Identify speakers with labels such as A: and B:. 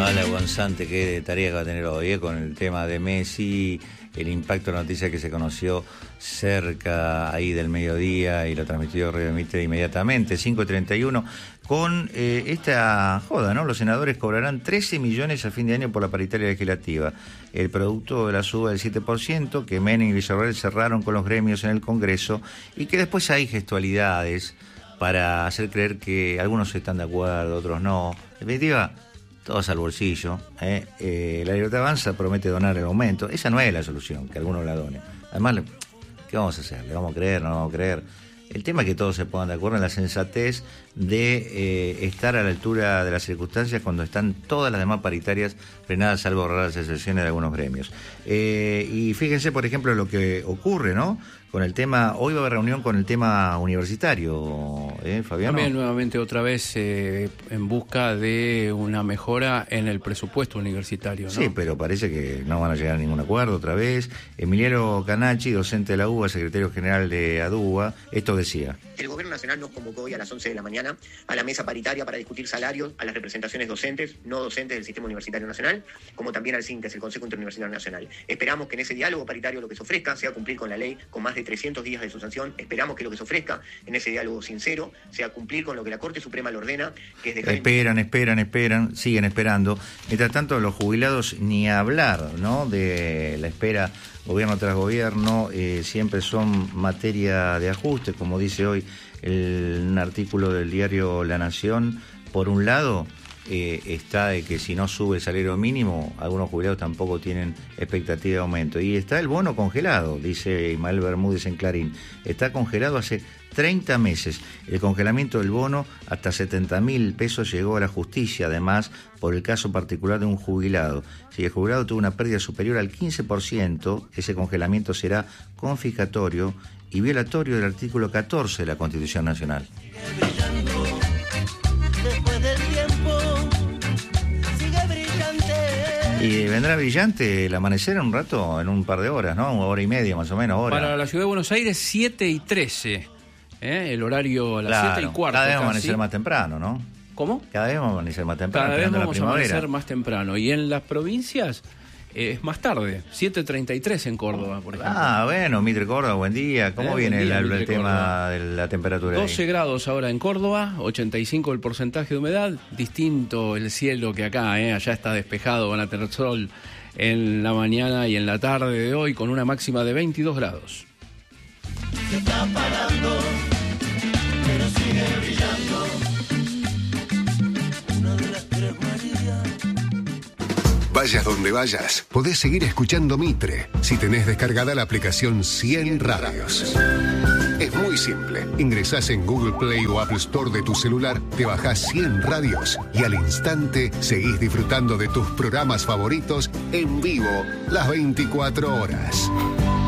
A: la aguanzante que tarea que va a tener hoy, con el tema de Messi, el impacto de la noticia que se conoció cerca ahí del mediodía y lo transmitió Radio Mitre inmediatamente, 5:31, con esta joda, ¿no? Los senadores cobrarán 13 millones a fin de año por la paritaria legislativa, el producto de la suba del 7% que Menem y Villarroel cerraron con los gremios en el Congreso, y que después hay gestualidades para hacer creer que algunos están de acuerdo, otros no. En definitiva, todos al bolsillo. La Libertad Avanza promete donar el aumento. Esa no es la solución, que algunos la donen. Además, ¿qué vamos a hacer? ¿Le vamos a creer? ¿No vamos a creer? El tema es que todos se pongan de acuerdo en la sensatez de estar a la altura de las circunstancias cuando están todas las demás paritarias frenadas, salvo raras excepciones de algunos gremios. Y fíjense, por ejemplo, lo que ocurre, ¿no? Con el tema, hoy va a haber reunión con el tema universitario, Fabián.
B: También nuevamente otra vez en busca de una mejora en el presupuesto universitario, ¿no?
A: Sí, pero parece que no van a llegar a ningún acuerdo otra vez. Emiliano Canacci, docente de la UBA, secretario general de ADUBA, esto decía.
C: El Gobierno Nacional nos convocó hoy a las 11 de la mañana a la mesa paritaria para discutir salarios a las representaciones docentes, no docentes del Sistema Universitario Nacional, como también al CINTES, el Consejo Interuniversitario Nacional. Esperamos que en ese diálogo paritario lo que se ofrezca sea cumplir con la ley con más de 300 días de su sanción. Esperamos que lo que se ofrezca en ese diálogo sincero sea cumplir con lo que la Corte Suprema le ordena, que es dejar...
A: Esperan, siguen esperando. Mientras tanto, los jubilados ni hablar, ¿no? De la espera gobierno tras gobierno, siempre son materia de ajuste, como dice hoy un artículo del diario La Nación. Por un lado, está de que si no sube el salario mínimo, algunos jubilados tampoco tienen expectativa de aumento. Y está el bono congelado, dice Ismael Bermúdez en Clarín. Está congelado hace 30 meses. El congelamiento del bono hasta 70.000 pesos llegó a la justicia, además, por el caso particular de un jubilado. Si el jubilado tuvo una pérdida superior al 15%, ese congelamiento será confiscatorio y violatorio del artículo 14 de la Constitución Nacional. Y vendrá brillante el amanecer en un rato, en un par de horas, ¿no? 1 hora y media más o menos.
B: Para la ciudad de Buenos Aires, 7:13. El horario a las 7:15.
A: Cada vez va a amanecer más temprano, ¿no?
B: ¿Cómo?
A: Cada vez vamos a amanecer más temprano.
B: Cada vez vamos a amanecer más temprano. Y en las provincias es más tarde, 7:33 en Córdoba, por ejemplo.
A: Bueno, Mitre Córdoba, buen día. ¿Cómo viene el tema de la temperatura
B: 12
A: ahí?
B: grados ahora en Córdoba, 85 el porcentaje de humedad. Distinto el cielo que acá, allá está despejado, van a tener sol en la mañana y en la tarde de hoy con una máxima de 22 grados.
D: Se está apagando, pero sigue brillando. Una de las tres Marías.
E: Vayas donde vayas, podés seguir escuchando Mitre si tenés descargada la aplicación 100 Radios. Es muy simple. Ingresás en Google Play o Apple Store de tu celular, te bajás 100 Radios y al instante seguís disfrutando de tus programas favoritos en vivo las 24 horas.